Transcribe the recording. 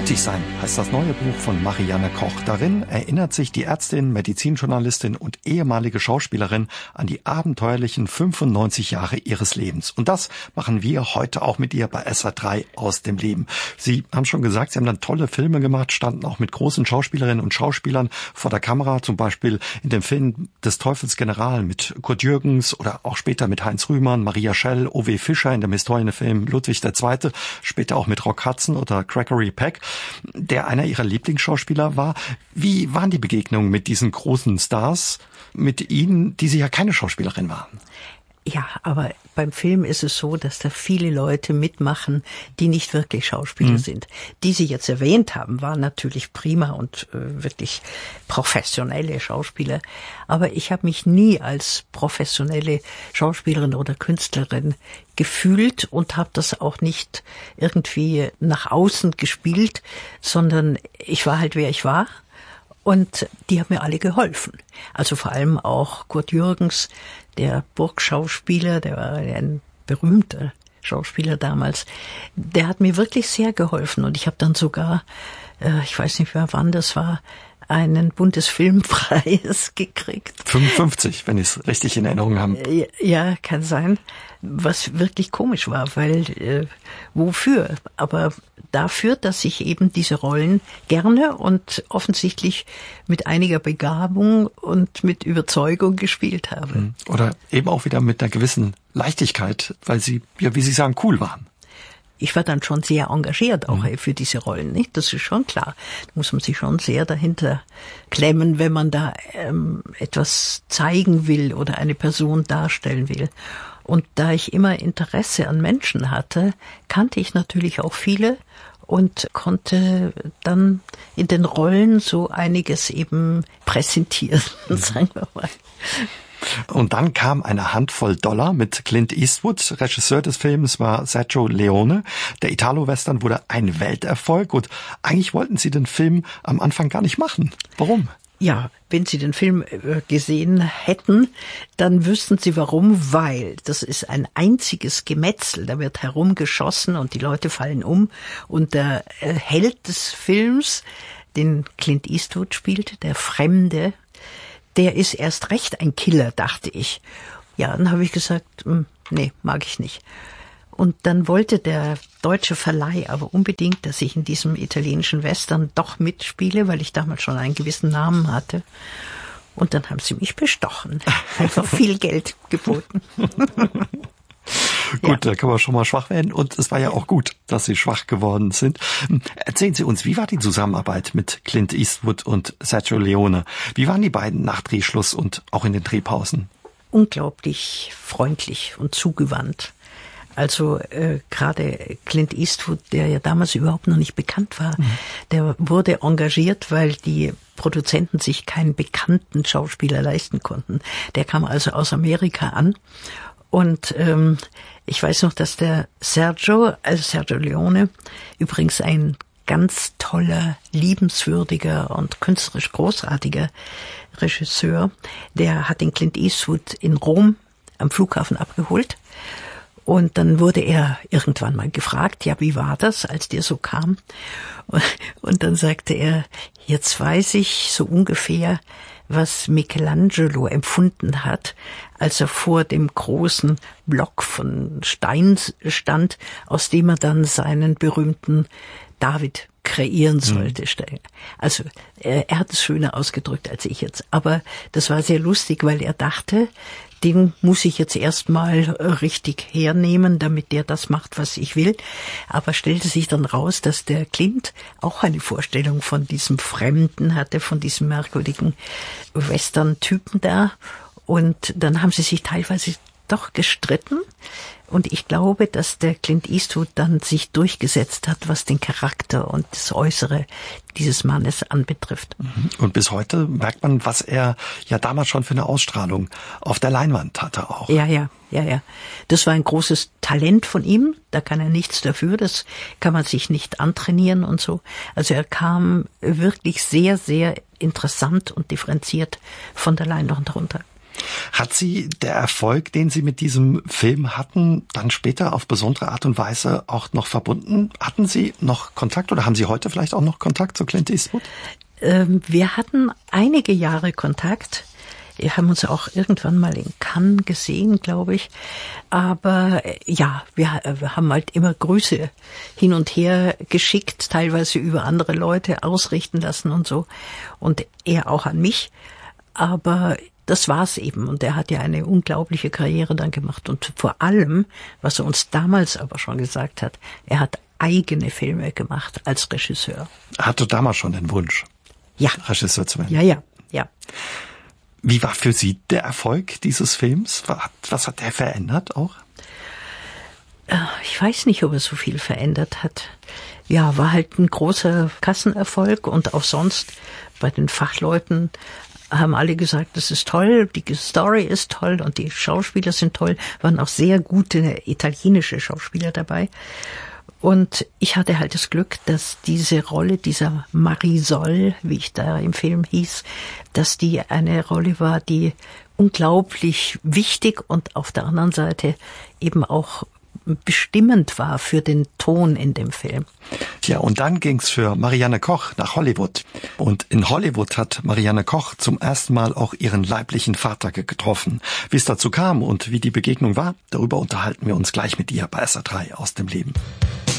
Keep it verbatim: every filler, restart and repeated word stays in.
Mutig sein heißt das neue Buch von Marianne Koch. Darin erinnert sich die Ärztin, Medizinjournalistin und ehemalige Schauspielerin an die abenteuerlichen fünfundneunzig Jahre ihres Lebens. Und das machen wir heute auch mit ihr bei S R drei aus dem Leben. Sie haben schon gesagt, Sie haben dann tolle Filme gemacht, standen auch mit großen Schauspielerinnen und Schauspielern vor der Kamera, zum Beispiel in dem Film des Teufels General mit Kurt Jürgens oder auch später mit Heinz Rühmann, Maria Schell, O W. Fischer in dem Historienfilm Ludwig der Zweite, später auch mit Rock Hudson oder Gregory Peck, der einer ihrer Lieblingsschauspieler war. Wie waren die Begegnungen mit diesen großen Stars, mit Ihnen, die Sie ja keine Schauspielerin waren? Ja, aber beim Film ist es so, dass da viele Leute mitmachen, die nicht wirklich Schauspieler mhm. sind. Die Sie jetzt erwähnt haben, waren natürlich prima und äh, wirklich professionelle Schauspieler. Aber ich habe mich nie als professionelle Schauspielerin oder Künstlerin gefühlt und habe das auch nicht irgendwie nach außen gespielt, sondern ich war halt, wer ich war. Und die haben mir alle geholfen. Also vor allem auch Kurt Jürgens, der Burgschauspieler, der war ein berühmter Schauspieler damals. Der hat mir wirklich sehr geholfen. Und ich habe dann sogar, äh, ich weiß nicht mehr wann das war, einen Bundesfilmpreis gekriegt. fünfundfünfzig, wenn ich es richtig in Erinnerung habe. Ja, kann sein. Was wirklich komisch war, weil äh, wofür? Aber dafür, dass ich eben diese Rollen gerne und offensichtlich mit einiger Begabung und mit Überzeugung gespielt habe. Oder eben auch wieder mit einer gewissen Leichtigkeit, weil sie, ja, wie Sie sagen, cool waren. Ich war dann schon sehr engagiert auch mhm. für diese Rollen, nicht? Das ist schon klar. Da muss man sich schon sehr dahinter klemmen, wenn man da ähm, etwas zeigen will oder eine Person darstellen will. Und da ich immer Interesse an Menschen hatte, kannte ich natürlich auch viele und konnte dann in den Rollen so einiges eben präsentieren, mhm. sagen wir mal. Und dann kam eine Handvoll Dollar mit Clint Eastwood. Regisseur des Films war Sergio Leone. Der Italo-Western wurde ein Welterfolg und eigentlich wollten Sie den Film am Anfang gar nicht machen. Warum? Ja, wenn Sie den Film gesehen hätten, dann wüssten Sie warum, weil das ist ein einziges Gemetzel. Da wird herumgeschossen und die Leute fallen um. Und der Held des Films, den Clint Eastwood spielte, der Fremde, der ist erst recht ein Killer, dachte ich. Ja, dann habe ich gesagt, nee, mag ich nicht. Und dann wollte der deutsche Verleih aber unbedingt, dass ich in diesem italienischen Western doch mitspiele, weil ich damals schon einen gewissen Namen hatte. Und dann haben sie mich bestochen. Einfach viel Geld geboten. Gut, ja. Da kann man schon mal schwach werden. Und es war ja auch gut, dass Sie schwach geworden sind. Erzählen Sie uns, wie war die Zusammenarbeit mit Clint Eastwood und Sergio Leone? Wie waren die beiden nach Drehschluss und auch in den Drehpausen? Unglaublich freundlich und zugewandt. Also äh, gerade Clint Eastwood, der ja damals überhaupt noch nicht bekannt war, mhm. der wurde engagiert, weil die Produzenten sich keinen bekannten Schauspieler leisten konnten. Der kam also aus Amerika an. Und ähm, ich weiß noch, dass der Sergio, also Sergio Leone, übrigens ein ganz toller, liebenswürdiger und künstlerisch großartiger Regisseur, der hat den Clint Eastwood in Rom am Flughafen abgeholt. Und dann wurde er irgendwann mal gefragt, ja, wie war das, als der so kam? Und dann sagte er, jetzt weiß ich so ungefähr, was Michelangelo empfunden hat, als er vor dem großen Block von Stein stand, aus dem er dann seinen berühmten David kreieren sollte. Mhm. Also er, er hat es schöner ausgedrückt als ich jetzt. Aber das war sehr lustig, weil er dachte, den muss ich jetzt erstmal richtig hernehmen, damit der das macht, was ich will. Aber stellte sich dann raus, dass der Clint auch eine Vorstellung von diesem Fremden hatte, von diesem merkwürdigen Western-Typen da. Und dann haben sie sich teilweise doch gestritten. Und ich glaube, dass der Clint Eastwood dann sich durchgesetzt hat, was den Charakter und das Äußere dieses Mannes anbetrifft. Und bis heute merkt man, was er ja damals schon für eine Ausstrahlung auf der Leinwand hatte auch. Ja, ja, ja, ja. Das war ein großes Talent von ihm. Da kann er nichts dafür. Das kann man sich nicht antrainieren und so. Also er kam wirklich sehr, sehr interessant und differenziert von der Leinwand runter. Hat Sie der Erfolg, den Sie mit diesem Film hatten, dann später auf besondere Art und Weise auch noch verbunden? Hatten Sie noch Kontakt oder haben Sie heute vielleicht auch noch Kontakt zu Clint Eastwood? Ähm, wir hatten einige Jahre Kontakt. Wir haben uns auch irgendwann mal in Cannes gesehen, glaube ich. Aber äh, ja, wir, wir haben halt immer Grüße hin und her geschickt, teilweise über andere Leute ausrichten lassen und so. Und er auch an mich. Aber das war's eben. Und er hat ja eine unglaubliche Karriere dann gemacht. Und vor allem, was er uns damals aber schon gesagt hat, er hat eigene Filme gemacht als Regisseur. Er hatte damals schon den Wunsch, ja. Regisseur zu werden. Ja, ja, ja. Wie war für Sie der Erfolg dieses Films? Was hat der verändert auch? Ich weiß nicht, ob er so viel verändert hat. Ja, war halt ein großer Kassenerfolg und auch sonst bei den Fachleuten haben alle gesagt, das ist toll, die Story ist toll und die Schauspieler sind toll. Waren auch sehr gute italienische Schauspieler dabei. Und ich hatte halt das Glück, dass diese Rolle dieser Marisol, wie ich da im Film hieß, dass die eine Rolle war, die unglaublich wichtig und auf der anderen Seite eben auch bestimmend war für den Ton in dem Film. Ja, und dann ging's für Marianne Koch nach Hollywood. Und in Hollywood hat Marianne Koch zum ersten Mal auch ihren leiblichen Vater getroffen. Wie es dazu kam und wie die Begegnung war, darüber unterhalten wir uns gleich mit ihr bei S R drei aus dem Leben.